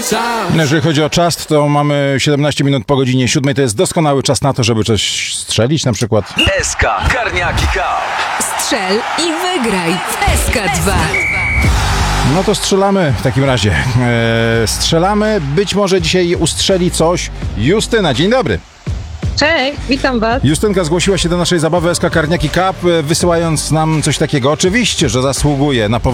Jeżeli chodzi o czas, to mamy 17 minut po godzinie 7. To jest doskonały czas na to, żeby coś strzelić na przykład. SK Karniaki Cup. Strzel i wygraj w SK2. No to strzelamy w takim razie. Strzelamy. Być może dzisiaj ustrzeli coś Justyna. Dzień dobry. Cześć, witam was. Justynka zgłosiła się do naszej zabawy SK Karniaki Cup, wysyłając nam coś takiego. Oczywiście, że zasługuje na